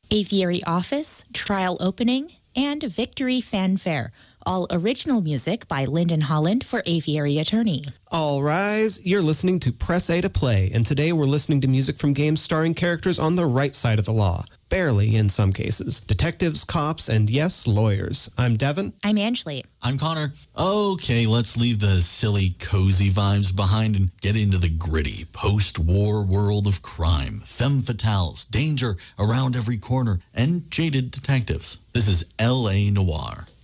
Aviary Office, Trial Opening, and Victory Fanfare. All original music by Lyndon Holland for Aviary Attorney. All rise, you're listening to Press A to Play, and today we're listening to music from games starring characters on the right side of the law. Barely in some cases. Detectives, cops, and yes, lawyers. I'm Devin. I'm Angeli. I'm Connor. Okay, let's leave the silly, cozy vibes behind and get into the gritty, post-war world of crime, femme fatales, danger around every corner, and jaded detectives. This is L.A. Noire.